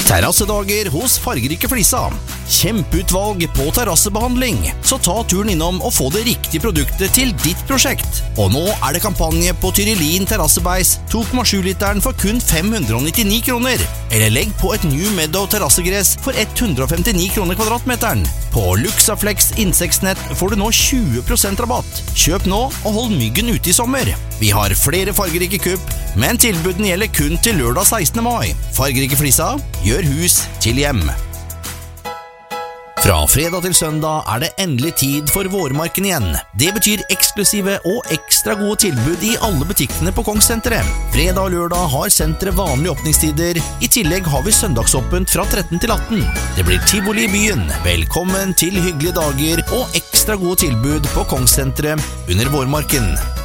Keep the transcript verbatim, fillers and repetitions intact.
Terrassedager hos Fargerike Flisa. Kjempeutvalg på terrassebehandling, så ta turen innom og få det riktige produktet til ditt prosjekt. Og nå er det kampanje på Tyrillin terrassebeis to komma sju literen for kun fem hundre nittini kroner. Eller legg på et New Meadow terrassegress for hundre femtini kroner kvadratmeteren. På Luxaflex insektnett får du nå tjue prosent rabatt. Kjøp nå og hold myggen ute i sommer. Vi har flere fargerike kupp, men tilbuden gjelder kun til lørdag sekstende mai. Fargerike Flisa gjør hus til hjem. Fra fredag til søndag er det endelig tid for vårmarken igjen. Det betyr eksklusive og ekstra gode tilbud i alle butikkene på Kongssenteret. Fredag og lørdag har senteret vanlige åpningstider. I tillegg har vi søndagsåpent fra tretten til atten. Det blir tivoli i byen. Velkommen til hyggelige dager og ekstra gode tilbud på Kongssenteret under vårmarken.